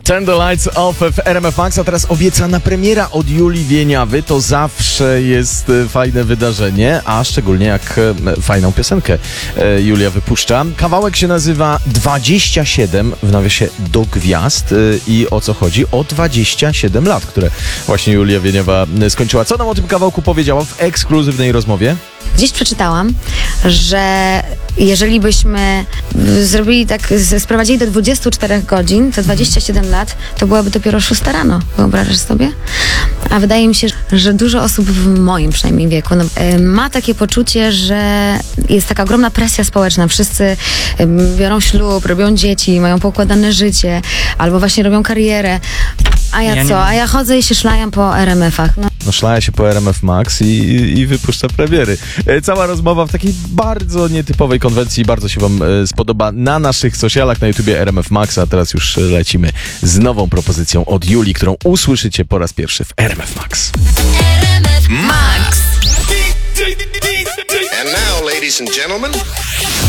Turn the Lights Off w RMF Max, a teraz obiecana premiera od Julii Wieniawy. To zawsze jest fajne wydarzenie, a szczególnie jak fajną piosenkę Julia wypuszcza. Kawałek się nazywa 27, w nawiasie do gwiazd. I o co chodzi? O 27 lat, które właśnie Julia Wieniawa skończyła. Co nam o tym kawałku powiedziała w ekskluzywnej rozmowie? Gdzieś przeczytałam, że jeżeli byśmy zrobili tak, sprowadzili do 24 godzin, to 27 lat, to byłaby dopiero 6 rano. Wyobrażasz sobie? A wydaje mi się, że dużo osób w moim przynajmniej wieku ma takie poczucie, że jest taka ogromna presja społeczna. Wszyscy biorą ślub, robią dzieci, mają poukładane życie, albo właśnie robią karierę. A ja co? A ja chodzę i się szlajam po RMF-ach. No szlaja się po RMF Max i wypuszcza premiery. Cała rozmowa w takiej bardzo nietypowej konwencji, bardzo się wam spodoba na naszych socialach, na YouTubie RMF Max, a teraz już lecimy z nową propozycją od Julii, którą usłyszycie po raz pierwszy w RMF Max. RMF Max. And now, ladies and gentlemen,